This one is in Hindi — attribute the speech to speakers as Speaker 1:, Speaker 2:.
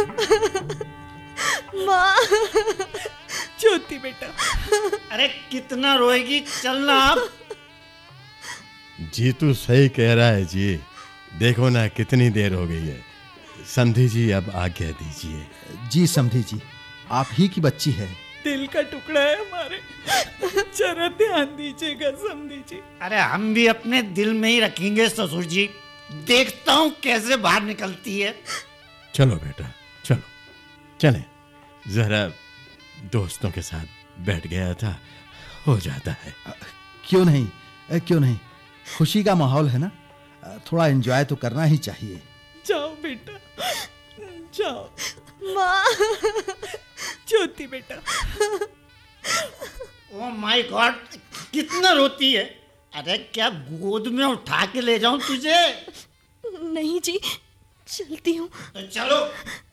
Speaker 1: माँ।
Speaker 2: ज्योति बेटा।
Speaker 3: अरे कितना रोएगी, चलना आप।
Speaker 4: जीतू सही कह रहा है जी, देखो ना कितनी देर हो गई है। समधी जी अब आज्ञा दीजिए।
Speaker 5: जी समधी जी, आप ही की बच्ची है।
Speaker 2: दिल का टुकड़ा है हमारे, जरा ध्यान दीजिएगा समधी जी।
Speaker 3: अरे हम भी अपने दिल में ही रखेंगे ससुर जी, देखता हूँ कैसे बाहर निकलती है।
Speaker 4: चलो बेटा चलो, चले। जरा दोस्तों के साथ बैठ गया था, हो जाता है।
Speaker 5: क्यों नहीं, क्यों नहीं, खुशी का माहौल है ना, थोड़ा एंजॉय तो करना ही चाहिए।
Speaker 2: जाओ बेटा जाओ।
Speaker 1: माँ।
Speaker 2: ज्योति बेटा।
Speaker 3: ओह माय गॉड, कितना रोती है। अरे क्या गोद में उठा के ले जाऊं तुझे?
Speaker 1: नहीं जी, चलती हूँ।
Speaker 3: तो चलो।